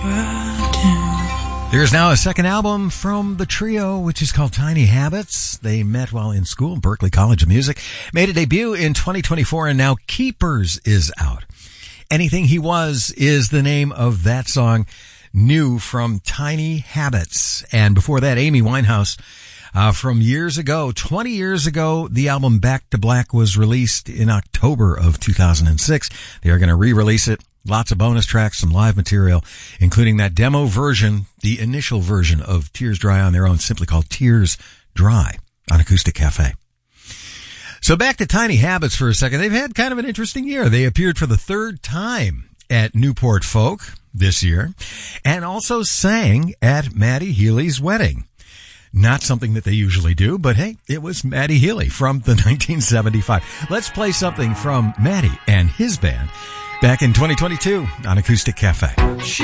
There's now a second album from the trio, which is called Tiny Habits. They met while in school, Berklee College of Music, made a debut in 2024, and now Keepers is out. Anything He Was is the name of that song, new from Tiny Habits. And before that, Amy Winehouse, from years ago, 20 years ago, the album Back to Black was released in October of 2006. They are going to re-release it. Lots of bonus tracks, some live material, including that demo version, the initial version of Tears Dry on their own, simply called Tears Dry on Acoustic Cafe. So back to Tiny Habits for a second. They've had kind of an interesting year. They appeared for the third time at Newport Folk this year and also sang at Matty Healy's wedding. Not something that they usually do, but hey, it was Matty Healy from the 1975. Let's play something from Matty and his band back in 2022 on Acoustic Cafe.